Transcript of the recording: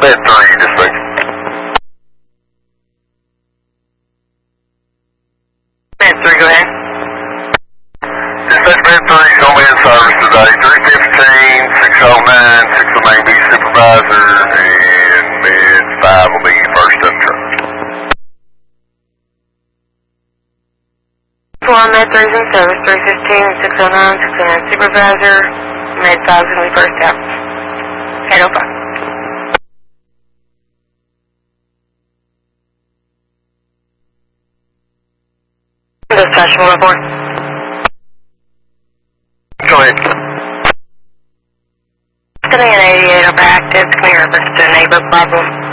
Bed 3, dispatch. Bed 3, go ahead. Dispatch Bed 3, show me in service today. 315, 609, 609B supervisor, and Bed 5 will be first up truck. 1 Med 3's in service, 315, 609, 609 supervisor, Med 5's going to be first out. 805. Dispatch 104. Go ahead. Sending an 88 over active, can we reference to a neighbor problem?